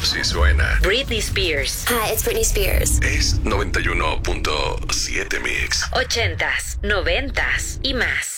sí suena. Britney Spears. Hi, it's Britney Spears. Es 91.7 Mix. 80s, 90s y más.